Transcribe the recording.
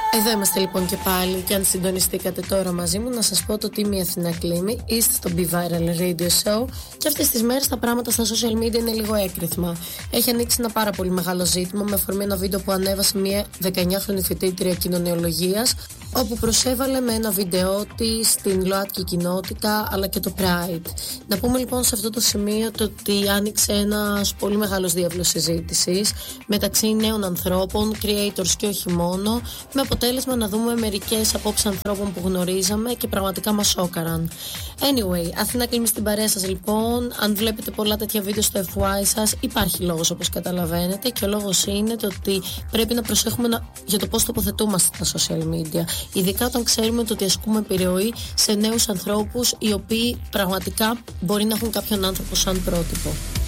Εδώ είμαστε λοιπόν και πάλι, και αν συντονιστήκατε τώρα μαζί μου, να σας πω το Team Αθηνά Κλίμη. Είστε στο Be Viral Radio Show και αυτές τις μέρες τα πράγματα στα social media είναι λίγο έκρηθμα. Έχει ανοίξει ένα πάρα πολύ μεγάλο ζήτημα με αφορμή ένα βίντεο που ανέβασε μια 19χρονη φοιτήτρια κοινωνιολογίας, όπου προσέβαλε με ένα βίντεο της στην ΛΟΑΤΚΙ κοινότητα αλλά και το Pride. Να πούμε λοιπόν σε αυτό το σημείο το ότι άνοιξε ένας πολύ μεγάλος διάβλος συζήτησης μεταξύ νέων ανθρώπων, creators και όχι μόνο, με αποτέλεσμα να δούμε μερικές απόψεις ανθρώπων που γνωρίζαμε και πραγματικά μας σόκαραν. Anyway, Αθηνά Κλίμη στην παρέα σας λοιπόν. Αν βλέπετε πολλά τέτοια βίντεο στο FY σας, υπάρχει λόγος όπως καταλαβαίνετε, και ο λόγος είναι το ότι πρέπει να προσέχουμε για το πώς τοποθετούμαστε στα social media. Ειδικά όταν ξέρουμε ότι ασκούμε επιρροή σε νέους ανθρώπους οι οποίοι πραγματικά μπορεί να έχουν κάποιον άνθρωπο σαν πρότυπο.